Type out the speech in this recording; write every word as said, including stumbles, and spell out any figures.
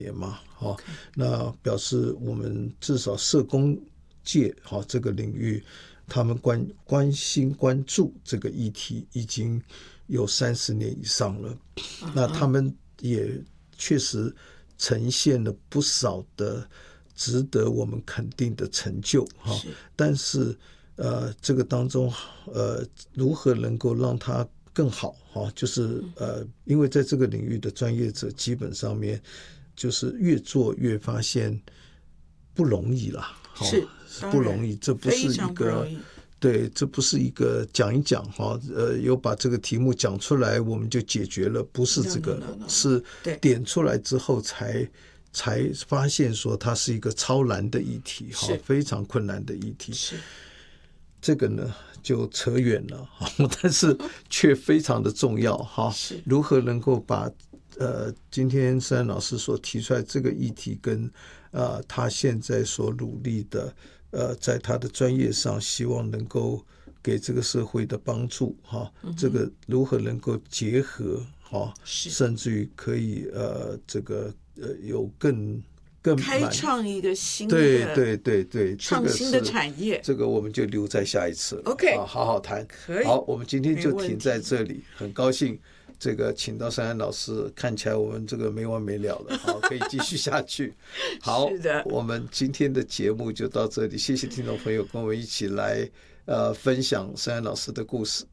嘛，哦，那表示我们至少社工界，哦，这个领域，他们关关心关注这个议题已经有三十年以上了。Uh-huh. 那他们也确实呈现了不少的值得我们肯定的成就，哈。但是，呃，这个当中，呃，如何能够让它更好，哈，就是呃，因为在这个领域的专业者基本上面。就是越做越发现不容易啦， 是不容易，这不是一个对，这不是一个讲一讲哈，呃，有把这个题目讲出来我们就解决了，不是这个， no, no, no, no. 是点出来之后才才发现说它是一个超难的议题，哈，非常困难的议题。 是这个呢就扯远了，但是却非常的重要哈。如何能够把呃，今天施安老师所提出来这个议题跟呃他现在所努力的呃，在他的专业上希望能够给这个社会的帮助哈，嗯、这个如何能够结合哈，甚至于可以呃这个呃有更更开创一个新的对对对对创新的产业， 这个我们就留在下一次了 OK， 好好谈。 可以， 好，我们今天就停在这里，很高兴。这个请到施安老师，看起来我们这个没完没了了，好，可以继续下去。好， 是的， 我们今天的节目就到这里，谢谢听众朋友跟我们一起来呃分享施安老师的故事。